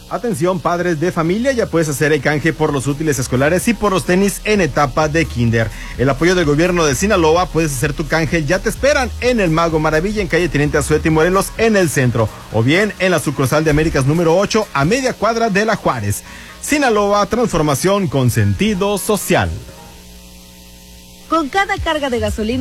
Atención, padres de familia, ya puedes hacer el canje por los útiles escolares y por los tenis en etapa de kinder. El apoyo del gobierno de Sinaloa, puedes hacer tu canje, ya te esperan en el Mago Maravilla, en calle Teniente Azuete y Morelos, en el centro, o bien en la sucursal de Américas número 8, a media cuadra de La Juárez. Sinaloa, transformación con sentido social. Con cada carga de gasolina